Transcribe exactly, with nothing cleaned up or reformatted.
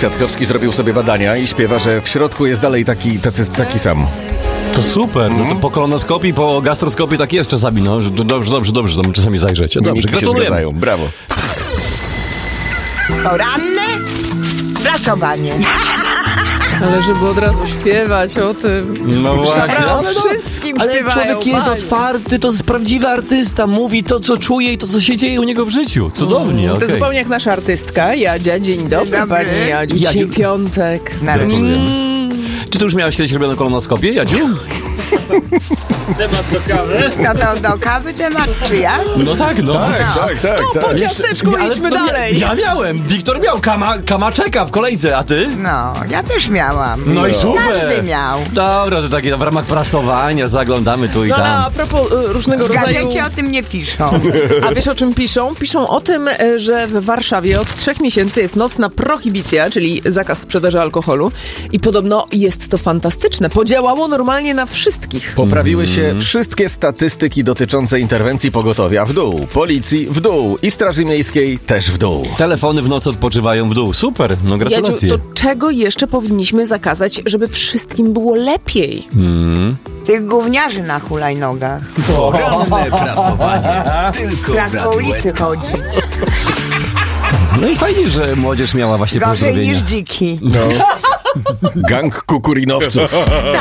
Kwiatkowski zrobił sobie badania i śpiewa, że w środku jest dalej taki, tacy, taki sam. To super, no to po kolonoskopii, po gastroskopii tak jest czasami, no, że dobrze, dobrze, dobrze, to czasami zajrzeć. Dobrze, Wyniki się gratulujemy. zgadzają. Brawo. Poranne prasowanie. Ale żeby od razu śpiewać o tym. No właśnie, Naprawdę o ale, no, wszystkim ale śpiewają. człowiek jest fajnie. otwarty, to jest prawdziwy artysta, mówi to, co czuje i to, co się dzieje u niego w życiu. Cudownie, To okej. zupełnie jak nasza artystka, Jadzia. Dzień dobry, Dzień dobry. pani Jadziu. Jadziu. Dzisiaj piątek. Narodziny. Czy ty już miałeś kiedyś robioną kolonoskopię, Jadziu? To, to do kawy temat, czy ja? No tak, no. tak, tak. To po ciasteczku Ale idźmy to dalej. Ja, ja miałem, Wiktor miał, kama, kama czeka w kolejce, a ty? No, ja też miałam. No i super. Każdy miał. Dobra, to takie w ramach prasowania zaglądamy tu i No, a tam. propos y, różnego W rodzaju... gazecie o tym nie piszą. A wiesz, o czym piszą? Piszą o tym, e, że w Warszawie od trzech miesięcy jest nocna prohibicja, czyli zakaz sprzedaży alkoholu. I podobno jest to fantastyczne. Podziałało normalnie na wszystkich. Poprawiły się wszystkie statystyki dotyczące interwencji pogotowia w dół, policji w dół i Straży Miejskiej też w dół. Telefony w nocy odpoczywają w dół. Super, no Jadziu, gratulacje. to czego jeszcze powinniśmy zakazać, żeby wszystkim było lepiej? Tych gówniarzy na hulajnogach. Poranne prasowanie. Tylko w Strach po Radiu ulicy S K. chodzi. No i fajnie, że młodzież miała właśnie Gorzej pozdrowienia. niż dziki. Gang kukurinowców.